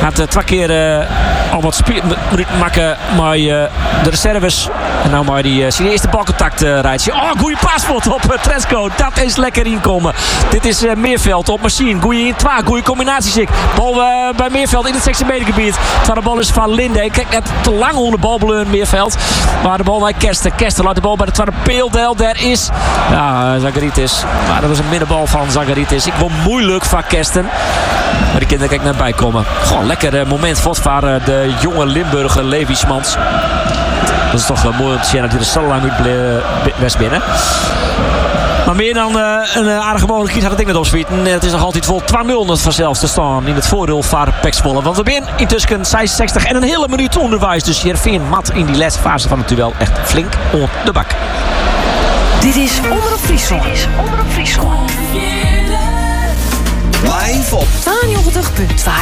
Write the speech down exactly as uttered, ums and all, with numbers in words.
Had uh, twee keer uh, al wat minuten maken maar uh, de reserves. En nou maar die uh, zijn eerste balcontact uh, rijdt. Oh, goeie paspot op uh, Tresco. Dat is lekker inkomen. Dit is uh, Meerveld op Machine. Goeie in twee. Goeie combinaties. Ik. Bal uh, bij Meerveld in het zesde metergebied. Terwijl de bal is van Linde. Kijk, net te lang onder de bal bleuren Meerveld. Maar de bal naar Kersten. Kersten laat de bal bij de tweede peeldeel. Daar is ja, Zagaritis. Maar dat was een middenbal van Zagaritis. Ik word moeilijk van Kersten. Maar die kinderen kijk naar bij komen. Gewoon lekker uh, moment voor de jonge Limburger Levi Smans. Dat is toch uh, mooi om te zien dat hij er zo lang uit best binnen. Maar meer dan uh, een uh, aardige mogelijkheid had het ding net opschieten. Het is nog altijd vol twee nul vanzelf te staan in het voordeel van P E C Zwolle. Want we zijn intussen zesenzestig en een hele minuut onderwijs. Dus Heerenveen mat in die laatste fase van het duel echt flink onder de bak. Dit is Omroep Friesland. Dit is Omroep Friesland. Live op tweeënnegentig punt twee